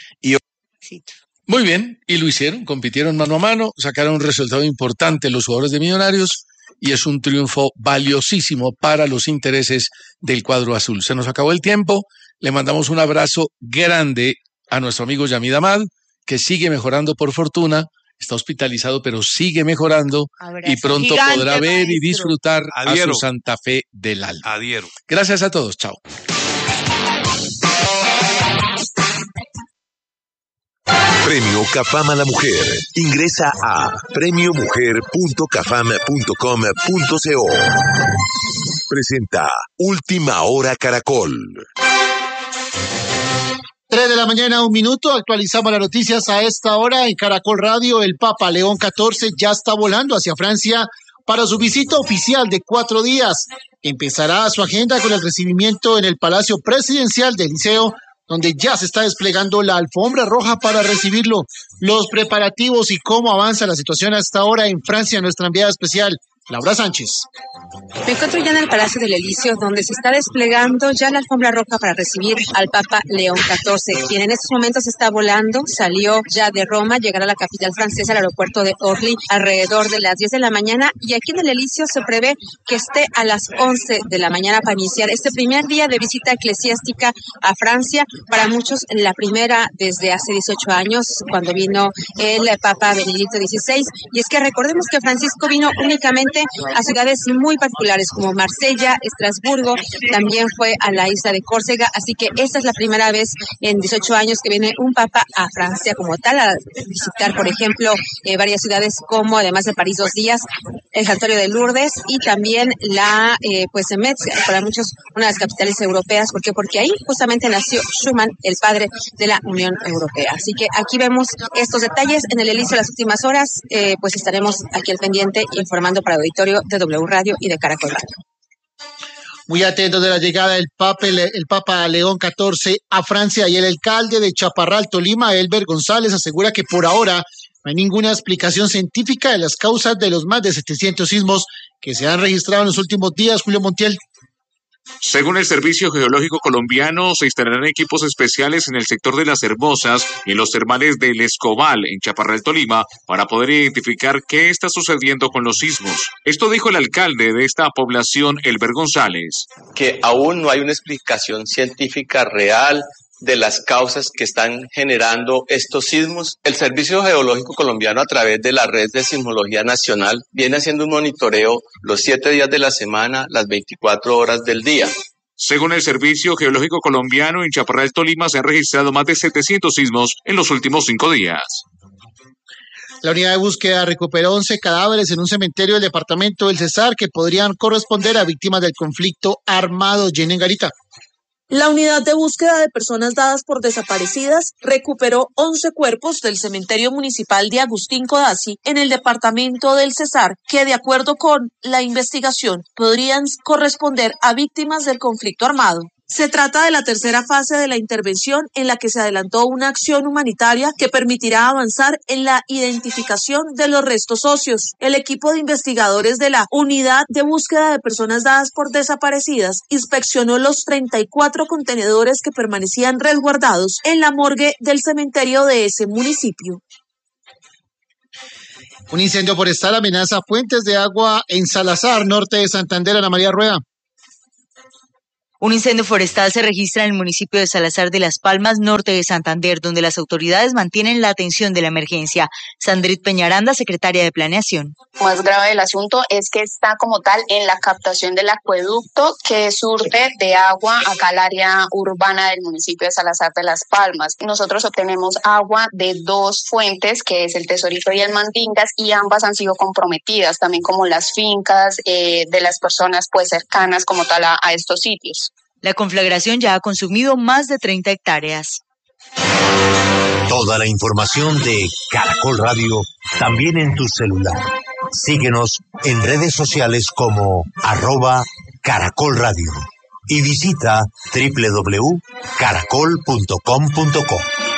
Muy bien, y lo hicieron, compitieron mano a mano, sacaron un resultado importante los jugadores de Millonarios, y es un triunfo valiosísimo para los intereses del cuadro azul. Se nos acabó el tiempo, le mandamos un abrazo grande a nuestro amigo Yamid Amad, que sigue mejorando por fortuna, está hospitalizado pero sigue mejorando, y pronto gigante, podrá ver maestro. y disfrutar Adhiero. a su Santa Fe del alma. Adhiero. Gracias a todos, chao. Premio Cafam a la Mujer. Ingresa a premiomujer.cafam.com.co. Presenta Última Hora Caracol. 3 de la mañana, 1 minuto. Actualizamos las noticias a esta hora en Caracol Radio. El Papa León XIV ya está volando hacia Francia para su visita oficial de 4 días. Empezará su agenda con el recibimiento en el Palacio Presidencial del Liceo, donde ya se está desplegando la alfombra roja para recibirlo. Los preparativos y cómo avanza la situación hasta ahora en Francia, nuestra enviada especial, Laura Sánchez. Me encuentro ya en el Palacio del Elíseo, donde se está desplegando ya la alfombra roja para recibir al Papa León XIV, quien en estos momentos está volando, salió ya de Roma, llegará a la capital francesa, al aeropuerto de Orly, alrededor de las 10 de la mañana, y aquí en el Elíseo se prevé que esté a las 11 de la mañana para iniciar este primer día de visita eclesiástica a Francia, para muchos la primera desde hace 18 años, cuando vino el Papa Benedicto XVI, y es que recordemos que Francisco vino únicamente a ciudades muy particulares como Marsella, Estrasburgo, también fue a la isla de Córcega, así que esta es la primera vez en 18 años que viene un papa a Francia como tal, a visitar, por ejemplo, varias ciudades como, además de París, 2 días, el Santuario de Lourdes y también la Metz, para muchos una de las capitales europeas. ¿Por qué? Porque ahí justamente nació Schuman, el padre de la Unión Europea. Así que aquí vemos estos detalles en el Elíseo las últimas horas, pues estaremos aquí al pendiente informando para el auditorio de W Radio y de Caracol Radio. Muy atentos de la llegada del Papa León XIV a Francia, y el alcalde de Chaparral, Tolima, Elber González, asegura que por ahora no hay ninguna explicación científica de las causas de los más de 700 sismos que se han registrado en los últimos días. Julio Montiel. Según el Servicio Geológico Colombiano, se instalarán equipos especiales en el sector de Las Hermosas y en los termales del Escobal, en Chaparral, Tolima, para poder identificar qué está sucediendo con los sismos. Esto dijo el alcalde de esta población, Elber González. Que aún no hay una explicación científica real de las causas que están generando estos sismos. El Servicio Geológico Colombiano, a través de la Red de Sismología Nacional, viene haciendo un monitoreo los 7 días de la semana, las 24 horas del día. Según el Servicio Geológico Colombiano, en Chaparral, Tolima, se han registrado más de 700 sismos en los últimos 5 días. La unidad de búsqueda recuperó 11 cadáveres en un cementerio del departamento del Cesar que podrían corresponder a víctimas del conflicto armado. Jenny Garita. La unidad de búsqueda de personas dadas por desaparecidas recuperó 11 cuerpos del cementerio municipal de Agustín Codazzi en el departamento del Cesar, que de acuerdo con la investigación podrían corresponder a víctimas del conflicto armado. Se trata de la tercera fase de la intervención en la que se adelantó una acción humanitaria que permitirá avanzar en la identificación de los restos óseos. El equipo de investigadores de la Unidad de Búsqueda de Personas Dadas por Desaparecidas inspeccionó los 34 contenedores que permanecían resguardados en la morgue del cementerio de ese municipio. Un incendio forestal amenaza fuentes de agua en Salazar, norte de Santander. Ana María Rueda. Un incendio forestal se registra en el municipio de Salazar de Las Palmas, norte de Santander, donde las autoridades mantienen la atención de la emergencia. Sandrit Peñaranda, secretaria de Planeación. Lo más grave del asunto es que está como tal en la captación del acueducto que surte de agua acá al área urbana del municipio de Salazar de Las Palmas. Nosotros obtenemos agua de dos fuentes, que es el Tesorito y el Mandingas, y ambas han sido comprometidas, también como las fincas de las personas pues cercanas como tal a estos sitios. La conflagración ya ha consumido más de 30 hectáreas. Toda la información de Caracol Radio también en tu celular. Síguenos en redes sociales como @Caracol Radio y visita www.caracol.com.co.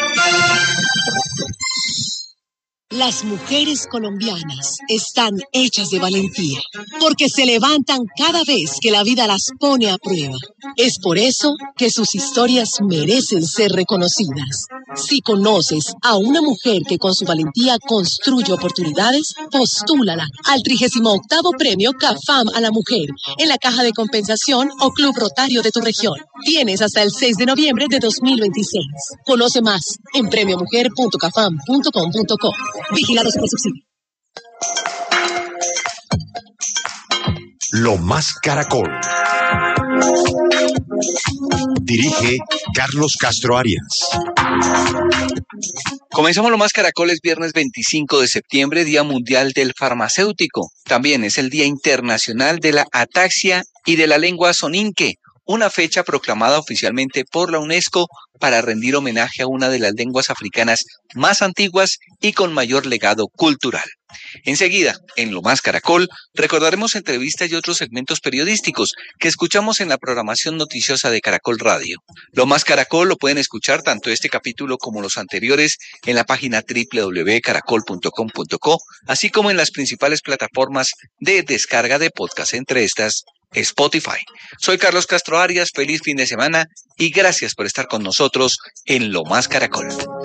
Las mujeres colombianas están hechas de valentía, porque se levantan cada vez que la vida las pone a prueba. Es por eso que sus historias merecen ser reconocidas. Si conoces a una mujer que con su valentía construye oportunidades, postúlala al 38º Premio CAFAM a la Mujer en la Caja de Compensación o Club Rotario de tu región. Tienes hasta el 6 de noviembre de 2026. Conoce más en premiomujer.cafam.com.co. Vigilado Supersubsidio. Lo Más Caracol. Dirige Carlos Castro Arias. Comenzamos Lo Más Caracol, es viernes 25 de septiembre, Día Mundial del Farmacéutico. También es el Día Internacional de la Ataxia y de la Lengua Soninke, una fecha proclamada oficialmente por la UNESCO para rendir homenaje a una de las lenguas africanas más antiguas y con mayor legado cultural. Enseguida, en Lo Más Caracol, recordaremos entrevistas y otros segmentos periodísticos que escuchamos en la programación noticiosa de Caracol Radio. Lo Más Caracol lo pueden escuchar tanto este capítulo como los anteriores en la página www.caracol.com.co, así como en las principales plataformas de descarga de podcast, entre estas Spotify. Soy Carlos Castro Arias, feliz fin de semana y gracias por estar con nosotros en Lo Más Caracol.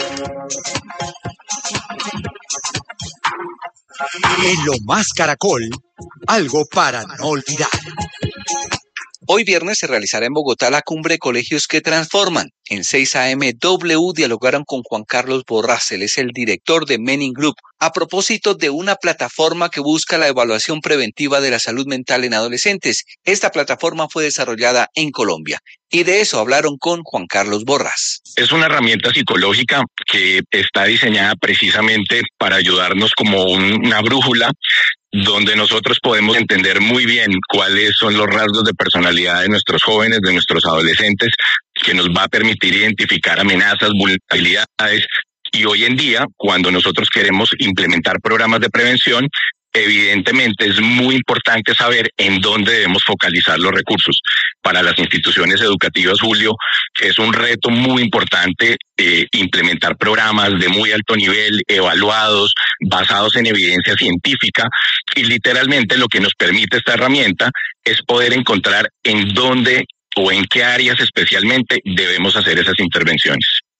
En Lo Más Caracol, algo para no olvidar. Hoy viernes se realizará en Bogotá la cumbre de colegios que transforman. En 6 AM W dialogaron con Juan Carlos Borrás, él es el director de Menin Group, a propósito de una plataforma que busca la evaluación preventiva de la salud mental en adolescentes. Esta plataforma fue desarrollada en Colombia y de eso hablaron con Juan Carlos Borrás. Es una herramienta psicológica que está diseñada precisamente para ayudarnos como una brújula donde nosotros podemos entender muy bien cuáles son los rasgos de personalidad de nuestros jóvenes, de nuestros adolescentes, que nos va a permitir identificar amenazas, vulnerabilidades. Y hoy en día, cuando nosotros queremos implementar programas de prevención, evidentemente es muy importante saber en dónde debemos focalizar los recursos. Para las instituciones educativas, Julio, es un reto muy importante implementar programas de muy alto nivel, evaluados, basados en evidencia científica, y literalmente lo que nos permite esta herramienta es poder encontrar en dónde o en qué áreas especialmente debemos hacer esas intervenciones.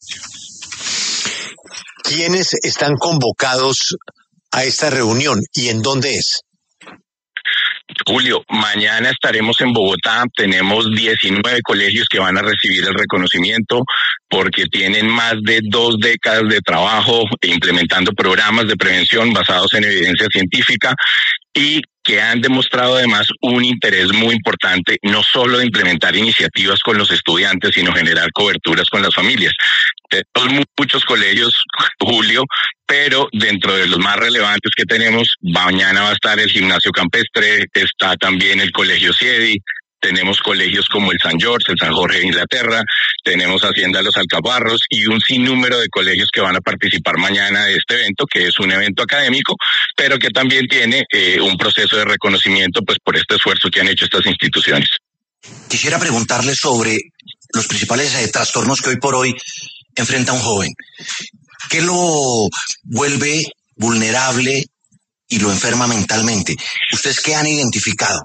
¿Quiénes están convocados a esta reunión y en dónde es? Julio, mañana estaremos en Bogotá, tenemos 19 colegios que van a recibir el reconocimiento porque tienen más de 2 décadas de trabajo implementando programas de prevención basados en evidencia científica y que han demostrado además un interés muy importante, no solo de implementar iniciativas con los estudiantes, sino generar coberturas con las familias. Tenemos muchos colegios, Julio, pero dentro de los más relevantes que tenemos, mañana va a estar el Gimnasio Campestre, está también el Colegio Siedi, tenemos colegios como el San George, el San Jorge de Inglaterra, tenemos Hacienda Los Alcaparros y un sinnúmero de colegios que van a participar mañana de este evento, que es un evento académico, pero que también tiene un proceso de reconocimiento pues por este esfuerzo que han hecho estas instituciones. Quisiera preguntarle sobre los principales trastornos que hoy por hoy enfrenta un joven. ¿Qué lo vuelve vulnerable y lo enferma mentalmente? ¿Ustedes qué han identificado?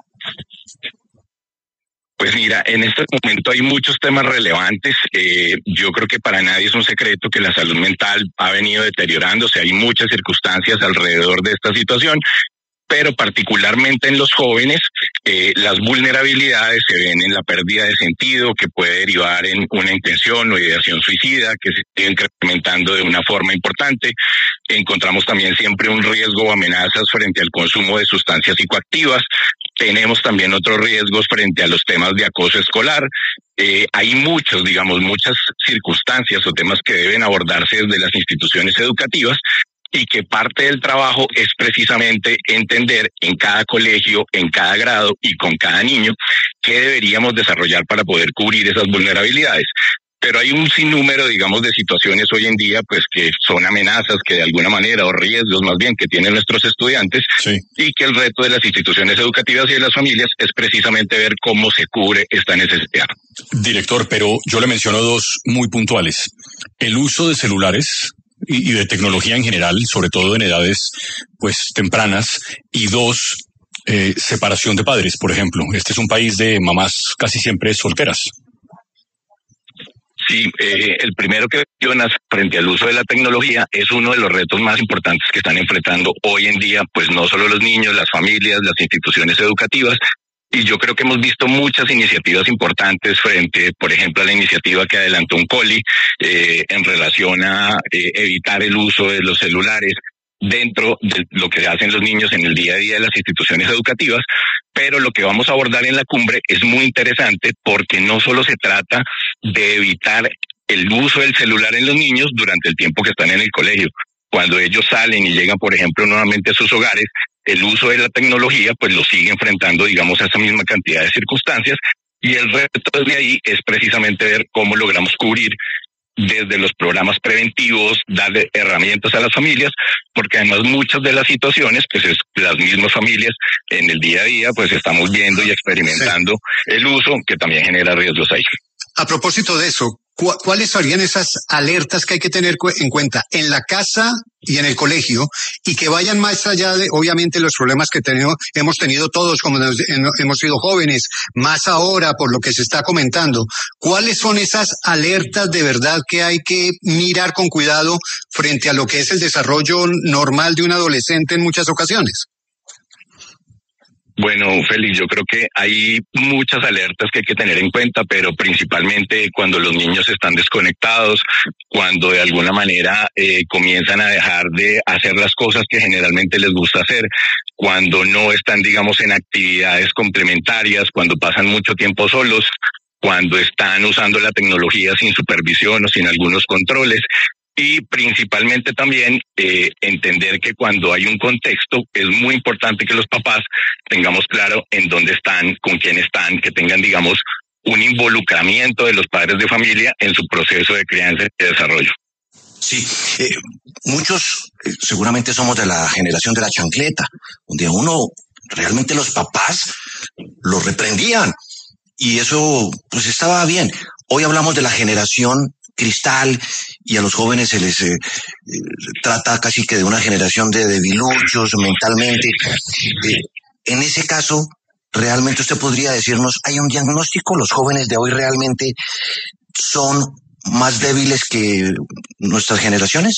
Pues mira, en este momento hay muchos temas relevantes. Yo creo que para nadie es un secreto que la salud mental ha venido deteriorándose. Hay muchas circunstancias alrededor de esta situación, pero particularmente en los jóvenes, las vulnerabilidades se ven en la pérdida de sentido, que puede derivar en una intención o ideación suicida, que se está incrementando de una forma importante. Encontramos también siempre un riesgo o amenazas frente al consumo de sustancias psicoactivas. Tenemos también otros riesgos frente a los temas de acoso escolar. Hay muchas circunstancias o temas que deben abordarse desde las instituciones educativas, y que parte del trabajo es precisamente entender en cada colegio, en cada grado y con cada niño qué deberíamos desarrollar para poder cubrir esas vulnerabilidades. Pero hay un sinnúmero, digamos, de situaciones hoy en día, pues que son amenazas que de alguna manera, o riesgos más bien, que tienen nuestros estudiantes, y que el reto de las instituciones educativas y de las familias es precisamente ver cómo se cubre esta necesidad. Director, pero yo le menciono dos muy puntuales. El uso de celulares y de tecnología en general, sobre todo en edades pues tempranas, y dos, separación de padres, por ejemplo. Este es un país de mamás casi siempre solteras. Sí, el primero que mencionas frente al uso de la tecnología es uno de los retos más importantes que están enfrentando hoy en día, pues no solo los niños, las familias, las instituciones educativas. Y yo creo que hemos visto muchas iniciativas importantes frente, por ejemplo, a la iniciativa que adelantó UNCOLI en relación a evitar el uso de los celulares dentro de lo que hacen los niños en el día a día de las instituciones educativas. Pero lo que vamos a abordar en la cumbre es muy interesante, porque no solo se trata de evitar el uso del celular en los niños durante el tiempo que están en el colegio. Cuando ellos salen y llegan, por ejemplo, nuevamente a sus hogares, el uso de la tecnología pues lo sigue enfrentando, digamos, a esa misma cantidad de circunstancias, y el reto desde ahí es precisamente ver cómo logramos cubrir desde los programas preventivos, darle herramientas a las familias, porque además muchas de las situaciones, pues es las mismas familias en el día a día, pues estamos viendo y experimentando el uso, que también genera riesgos ahí. A propósito de eso, ¿cuáles serían esas alertas que hay que tener en cuenta en la casa y en el colegio, y que vayan más allá de, obviamente, los problemas que hemos tenido todos como hemos sido jóvenes, más ahora por lo que se está comentando? ¿Cuáles son esas alertas de verdad que hay que mirar con cuidado frente a lo que es el desarrollo normal de un adolescente en muchas ocasiones? Bueno, Félix, yo creo que hay muchas alertas que hay que tener en cuenta, pero principalmente cuando los niños están desconectados, cuando de alguna manera comienzan a dejar de hacer las cosas que generalmente les gusta hacer, cuando no están, digamos, en actividades complementarias, cuando pasan mucho tiempo solos, cuando están usando la tecnología sin supervisión o sin algunos controles. Y principalmente también entender que cuando hay un contexto es muy importante que los papás tengamos claro en dónde están, con quién están, que tengan, digamos, un involucramiento de los padres de familia en su proceso de crianza y desarrollo. Sí, muchos seguramente somos de la generación de la chancleta, donde uno realmente los papás los reprendían y eso pues estaba bien. Hoy hablamos de la generación cristal y a los jóvenes se les trata casi que de una generación de debiluchos mentalmente. En ese caso, ¿realmente usted podría decirnos, hay un diagnóstico? ¿Los jóvenes de hoy realmente son más débiles que nuestras generaciones?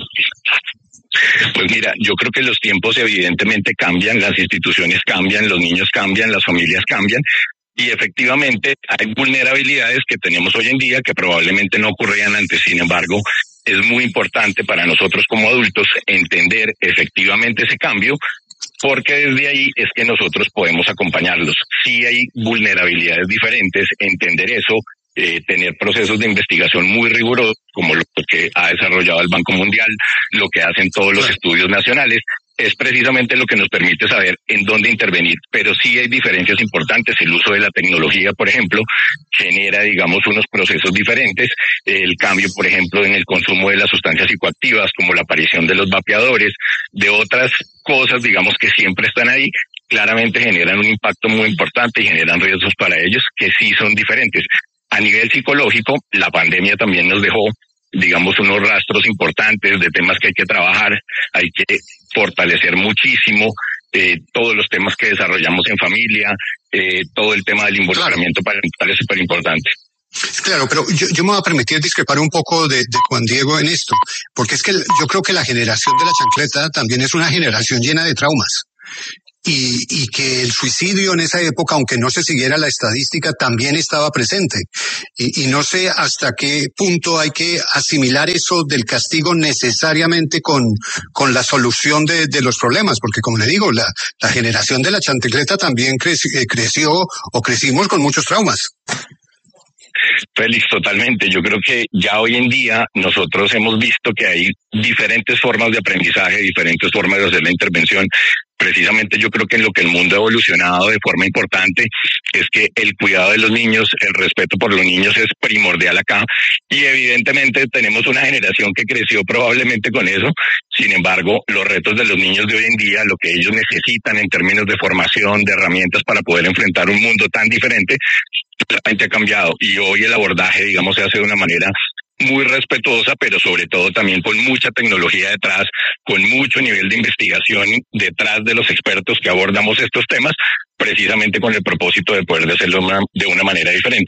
Pues mira, yo creo que los tiempos evidentemente cambian, las instituciones cambian, los niños cambian, las familias cambian. Y efectivamente hay vulnerabilidades que tenemos hoy en día que probablemente no ocurrían antes. Sin embargo, es muy importante para nosotros como adultos entender efectivamente ese cambio, porque desde ahí es que nosotros podemos acompañarlos. Sí hay vulnerabilidades diferentes, entender eso, tener procesos de investigación muy rigurosos, como lo que ha desarrollado el Banco Mundial, lo que hacen todos los estudios nacionales, es precisamente lo que nos permite saber en dónde intervenir. Pero sí hay diferencias importantes. El uso de la tecnología, por ejemplo, genera, digamos, unos procesos diferentes. El cambio, por ejemplo, en el consumo de las sustancias psicoactivas, como la aparición de los vapeadores, de otras cosas, digamos, que siempre están ahí, claramente generan un impacto muy importante y generan riesgos para ellos que sí son diferentes. A nivel psicológico, la pandemia también nos dejó, digamos, unos rastros importantes de temas que hay que trabajar, hay que fortalecer muchísimo todos los temas que desarrollamos en familia, todo el tema del involucramiento parental es súper importante. Claro, pero yo me voy a permitir discrepar un poco de Juan Diego en esto, porque es que yo creo que la generación de la chancleta también es una generación llena de traumas. Y que el suicidio en esa época, aunque no se siguiera la estadística, también estaba presente. Y no sé hasta qué punto hay que asimilar eso del castigo necesariamente con la solución de los problemas, porque como le digo, la generación de la chancleta también creció o crecimos con muchos traumas. Félix, totalmente. Yo creo que ya hoy en día nosotros hemos visto que hay diferentes formas de aprendizaje, diferentes formas de hacer la intervención. Precisamente yo creo que en lo que el mundo ha evolucionado de forma importante es que el cuidado de los niños, el respeto por los niños es primordial acá y evidentemente tenemos una generación que creció probablemente con eso. Sin embargo, los retos de los niños de hoy en día, lo que ellos necesitan en términos de formación, de herramientas para poder enfrentar un mundo tan diferente, claramente ha cambiado y hoy el abordaje, digamos, se hace de una manera muy respetuosa, pero sobre todo también con mucha tecnología detrás, con mucho nivel de investigación detrás de los expertos que abordamos estos temas, precisamente con el propósito de poder hacerlo de una manera diferente.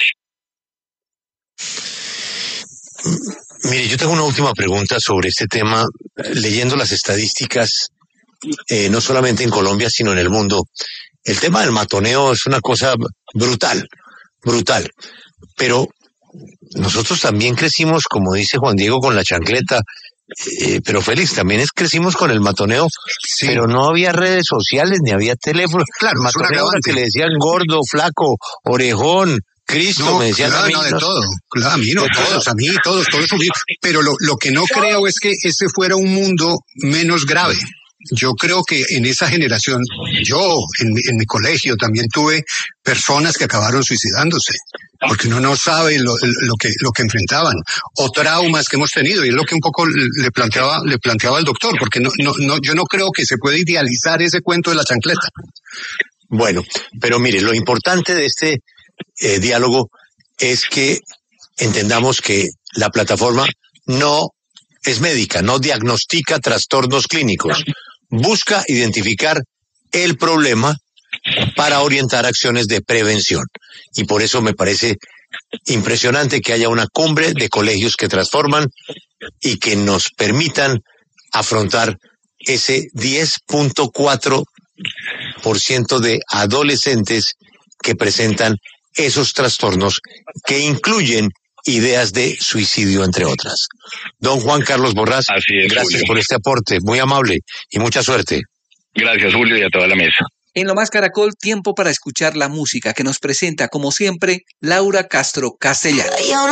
Mire, yo tengo una última pregunta sobre este tema. Leyendo las estadísticas, no solamente en Colombia, sino en el mundo, el tema del matoneo es una cosa brutal. Pero nosotros también crecimos, como dice Juan Diego, con la chancleta, pero Félix, también crecimos con el matoneo, sí. Pero no había redes sociales, ni había teléfono. Claro, matoneo era que le decían gordo, flaco, orejón, Cristo, no, me decían claro, a mí. No, de todo, claro, a mí no, todos. Pero lo que no creo es que ese fuera un mundo menos grave. Yo creo que en esa generación, yo en mi colegio también tuve personas que acabaron suicidándose, porque uno no sabe lo que enfrentaban, o traumas que hemos tenido, y es lo que un poco le planteaba al doctor, porque yo no creo que se pueda idealizar ese cuento de la chancleta. Bueno, pero mire, lo importante de este diálogo es que entendamos que la plataforma no es médica, no diagnostica trastornos clínicos. Busca identificar el problema para orientar acciones de prevención. Y por eso me parece impresionante que haya una cumbre de colegios que transforman y que nos permitan afrontar ese 10.4% de adolescentes que presentan esos trastornos que incluyen ideas de suicidio, entre otras. Don Juan Carlos Borrás, gracias Julio por este aporte, muy amable y mucha suerte. Gracias, Julio, y a toda la mesa. En Lo Más Caracol, tiempo para escuchar la música que nos presenta, como siempre, Laura Castro Castellano.